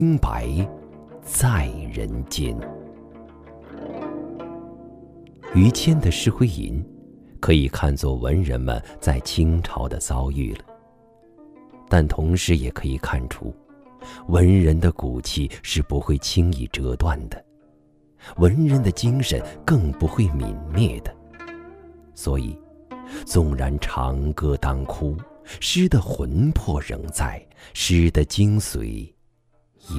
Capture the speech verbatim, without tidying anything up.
清白在人间。于谦的《诗会吟》可以看作文人们在清朝的遭遇了，但同时也可以看出，文人的骨气是不会轻易折断的，文人的精神更不会泯灭的。所以，纵然长歌当哭，诗的魂魄仍在，诗的精髓